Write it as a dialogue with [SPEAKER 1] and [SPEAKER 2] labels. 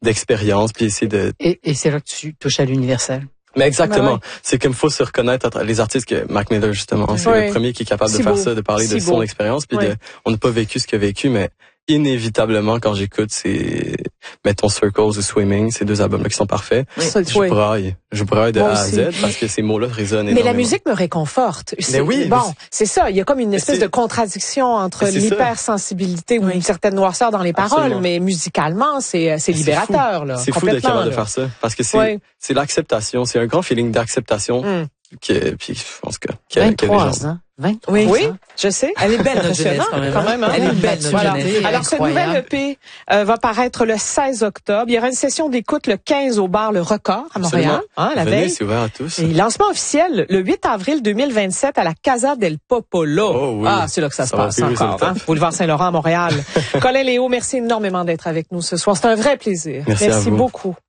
[SPEAKER 1] d'expérience, puis essayer de...
[SPEAKER 2] Et c'est là que tu touches à l'universel.
[SPEAKER 1] Mais exactement.
[SPEAKER 2] Ouais.
[SPEAKER 1] C'est comme faut se reconnaître entre les artistes que Mac Miller, justement. C'est le premier qui est capable de faire ça, de parler de son expérience, puis on n'a pas vécu ce qu'il a vécu, mais inévitablement, quand j'écoute, mettons Circles ou Swimming, ces deux albums-là qui sont parfaits. Je braille de A à Z parce que ces mots-là résonnent énormément.
[SPEAKER 3] Mais la musique me réconforte.
[SPEAKER 1] Mais oui.
[SPEAKER 3] Bon, c'est ça. Il y a comme une espèce de contradiction entre l'hypersensibilité ou une certaine noirceur dans les paroles,
[SPEAKER 1] Absolument.
[SPEAKER 3] mais musicalement, c'est libérateur, là.
[SPEAKER 1] C'est fou d'être capable de faire ça. Parce que c'est l'acceptation. C'est un grand feeling d'acceptation. Puis, je pense que,
[SPEAKER 2] 23 ans. 23
[SPEAKER 3] oui,
[SPEAKER 2] ans.
[SPEAKER 3] je sais.
[SPEAKER 4] Elle est belle, notre jeunesse, quand même.
[SPEAKER 3] Hein?
[SPEAKER 4] Elle est belle, notre jeunesse.
[SPEAKER 3] Alors, ce nouvel EP va paraître le 16 octobre. Il y aura une session d'écoute le 15 au bar Le Record à Montréal. La veille.
[SPEAKER 1] C'est ouvert à tous.
[SPEAKER 3] Et lancement officiel le 8 avril 2027 à la Casa del Popolo.
[SPEAKER 1] Oh, oui.
[SPEAKER 3] C'est là que ça se passe encore. Boulevard Saint-Laurent à Montréal. Colin Léo, merci énormément d'être avec nous ce soir. C'est un vrai plaisir.
[SPEAKER 1] Merci
[SPEAKER 3] beaucoup.